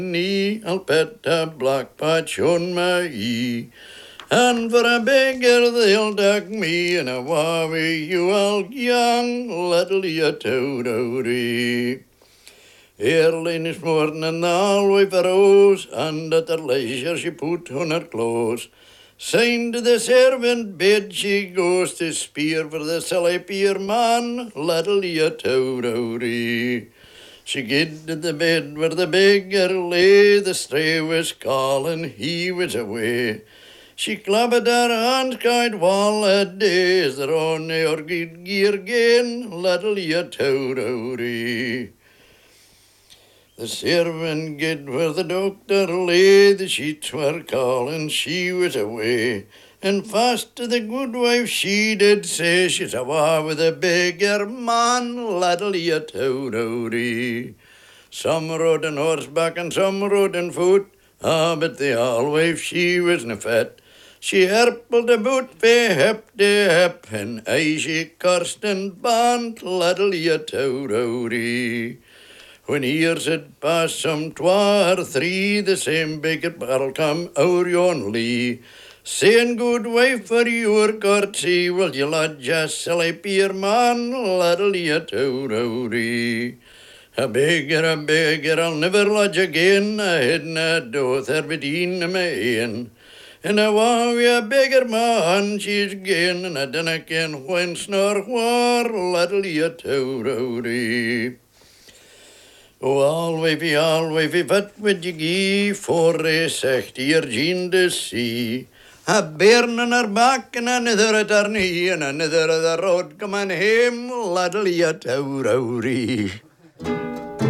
knee, I'll pet a black patch on my ee. And for a beggar they'll duck me, and a wawie you all young, little you toadody. Early this morning the alwife arose, and at her leisure she put on her clothes. Signed to the servant bed she goes to spear for the silly peer man, little you toadody. She get to the bed where the beggar lay, the stray was calling, he was away. She clapped her hands, cried, "Wall a days, they're on your good gear again, little you toadody." The servant get where the doctor lay, the sheets were calling, she was away. And fast to the good wife she did say, she's awa with a beggar man, little you toadody. Some rode on horseback and some rode on foot, but the alwife she wasna fit. She herpled about fae hip to hip, and aye she cursed and banned, little you toadody. When years had passed some twa or three, the same beggar barrel come o'er yon lea, saying, "Good wife, for your courtesy, will you lodge a silly peer man, little you toadody?" A beggar, I'll never lodge again, I hadna doth her bedeen my ain. And I want a beggar man, she's gane, and I dinna ken whence nor where, little you toadody. Oh, alwifie, wat would you gie for a secht your jean to see? A bairn on her back and another at her knee, and another at the road coming hame, little you toadody.